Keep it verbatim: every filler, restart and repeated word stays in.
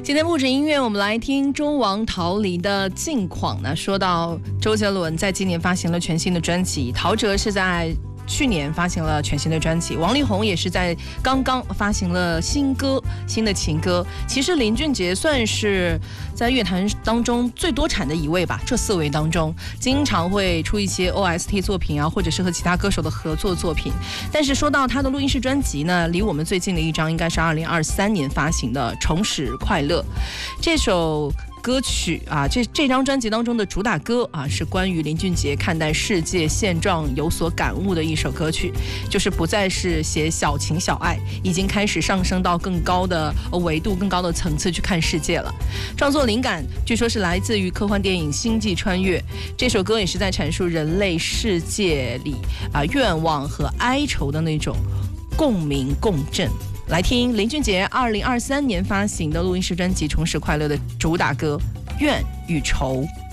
今天不止音乐，我们来听中王逃离的近况呢。说到周杰伦在今年发行了全新的专辑，陶喆是在去年发行了全新的专辑，王力宏也是在刚刚发行了新歌，新的情歌。其实林俊杰算是在乐坛当中最多产的一位吧，这四位当中经常会出一些 O S T 作品啊，或者是和其他歌手的合作作品。但是说到他的录音室专辑呢，离我们最近的一张应该是二零二三年发行的《重拾快乐》这首歌曲啊，这这张专辑当中的主打歌啊，是关于林俊杰看待世界现状有所感悟的一首歌曲，就是不再是写小情小爱，已经开始上升到更高的维度、更高的层次去看世界了。创作灵感据说是来自于科幻电影《星际穿越》，这首歌也是在阐述人类世界里啊愿望和哀愁的那种共鸣共振。来听林俊杰二零二三年发行的录音室专辑《重拾快乐》的主打歌《怨与愁》。